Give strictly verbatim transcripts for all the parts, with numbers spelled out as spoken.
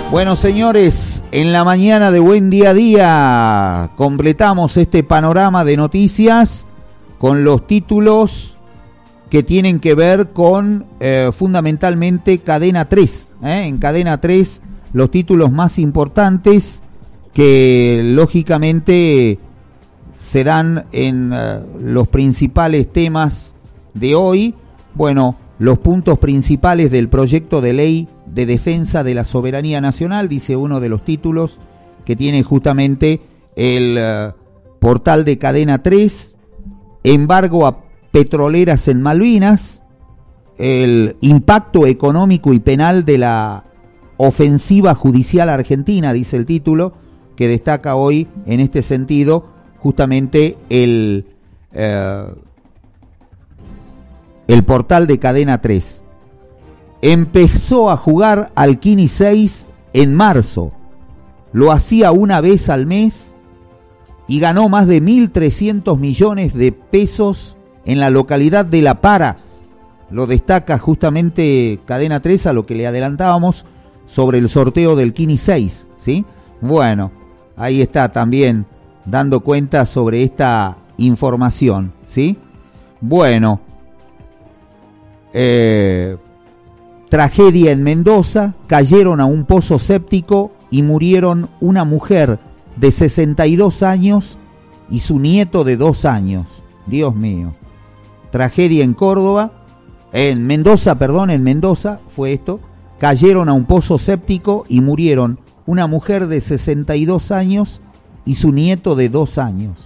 Bueno, señores, en la mañana de Buen Día a Día completamos este panorama de noticias con los títulos que tienen que ver con eh, fundamentalmente Cadena tres. ¿eh? En Cadena tres los títulos más importantes que lógicamente se dan en uh, los principales temas de hoy. Bueno, los puntos principales del proyecto de ley de defensa de la soberanía nacional, dice uno de los títulos que tiene justamente el uh, portal de Cadena tres, embargo a petroleras en Malvinas, el impacto económico y penal de la ofensiva judicial argentina, dice el título, que destaca hoy en este sentido justamente el, uh, el portal de Cadena tres. Empezó a jugar al Kini seis en marzo, lo hacía una vez al mes y ganó más de mil trescientos millones de pesos en la localidad de La Para. Lo destaca justamente Cadena tres a lo que le adelantábamos sobre el sorteo del Kini seis, ¿sí? Bueno, ahí está también dando cuenta sobre esta información, ¿sí? Bueno, eh... tragedia en Mendoza, cayeron a un pozo séptico y murieron una mujer de sesenta y dos años y su nieto de dos años. Dios mío. Tragedia en Córdoba, en Mendoza, perdón, en Mendoza fue esto. Cayeron a un pozo séptico y murieron una mujer de sesenta y dos años y su nieto de dos años.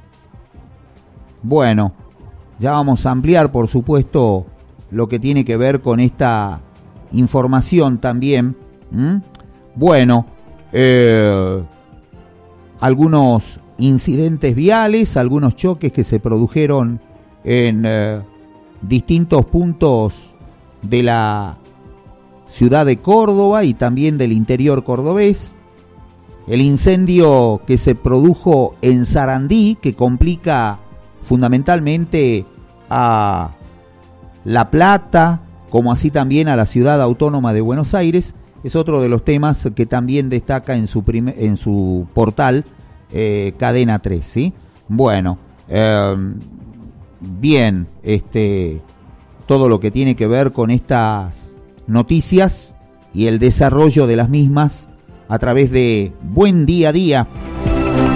Bueno, ya vamos a ampliar, por supuesto, lo que tiene que ver con esta información también. ¿Mm? Bueno, eh, algunos incidentes viales, algunos choques que se produjeron en eh, distintos puntos de la ciudad de Córdoba y también del interior cordobés. El incendio que se produjo en Sarandí, que complica fundamentalmente a La Plata, como así también a la ciudad autónoma de Buenos Aires, es otro de los temas que también destaca en su prim- en su portal eh, Cadena tres, ¿sí? Bueno, eh, bien, este, todo lo que tiene que ver con estas noticias y el desarrollo de las mismas a través de Buen Día a Día.